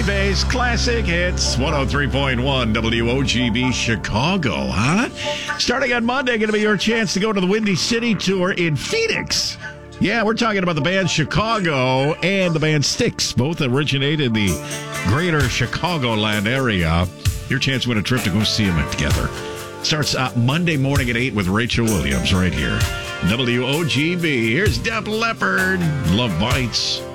Bay's Classic Hits, 103.1 WOGB Chicago, huh? Starting on Monday, going to be your chance to go to the Windy City Tour in Phoenix. Yeah, we're talking about the band Chicago and the band Styx. Both originate in the greater Chicagoland area. Your chance to win a trip to go see them together. Starts Monday morning at 8 with Rachel Williams right here. WOGB. Here's Def Leppard. Love Bites.